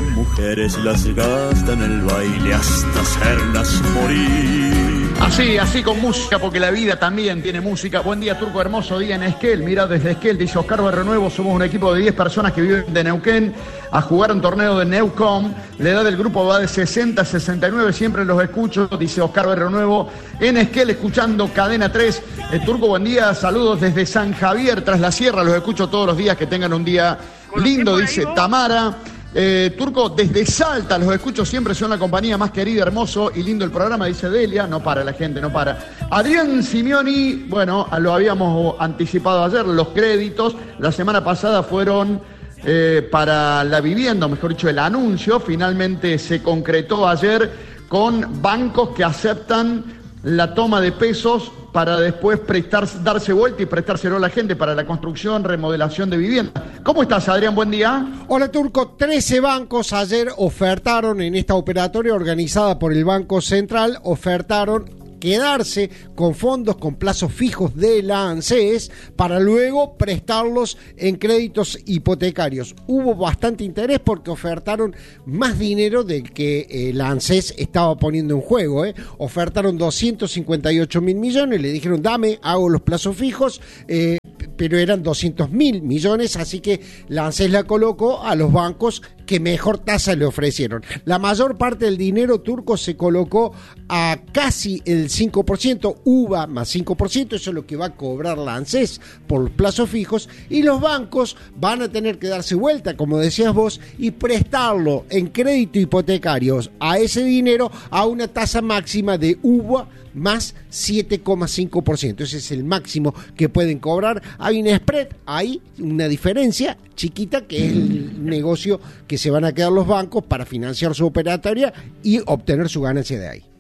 sobran mujeres, las gasta en el baile hasta hacerlas morir. Así con música, porque la vida también tiene música. Buen día, Turco, hermoso día en Esquel. Mira, desde Esquel, dice Oscar Barrenuevo, somos un equipo de 10 personas que viven de Neuquén a jugar un torneo de Neucom. La edad del grupo va de 60 a 69, siempre los escucho, dice Oscar Barrenuevo, en Esquel, escuchando Cadena 3. Turco, buen día, saludos desde San Javier, tras la sierra, los escucho todos los días, que tengan un día lindo, dice Tamara. Turco, desde Salta, los escucho siempre, son la compañía más querida, hermoso y lindo el programa, dice Delia. No para la gente, no para. Adrián Simeoni, bueno, lo habíamos anticipado ayer, los créditos, la semana pasada fueron para la vivienda, o mejor dicho, el anuncio, finalmente se concretó ayer con bancos que aceptan la toma de pesos para después darse vuelta y prestárselo a la gente para la construcción, remodelación de vivienda. ¿Cómo estás, Adrián? Buen día. Hola, Turco. 13 bancos ayer ofertaron en esta operatoria organizada por el Banco Central, ofertaron quedarse con fondos con plazos fijos de la ANSES para luego prestarlos en créditos hipotecarios. Hubo bastante interés porque ofertaron más dinero del que la ANSES estaba poniendo en juego. Ofertaron 258.000 millones, le dijeron dame, hago los plazos fijos, pero eran 200.000 millones, así que la ANSES la colocó a los bancos que mejor tasa le ofrecieron. La mayor parte del dinero, Turco, se colocó a casi el 5%, UVA más 5%, eso es lo que va a cobrar la ANSES por los plazos fijos, y los bancos van a tener que darse vuelta, como decías vos, y prestarlo en crédito hipotecarios a ese dinero a una tasa máxima de UVA más 7,5%. Ese es el máximo que pueden cobrar. Hay un spread, hay una diferencia chiquita que es el negocio que se van a quedar los bancos para financiar su operatoria y obtener su ganancia de ahí.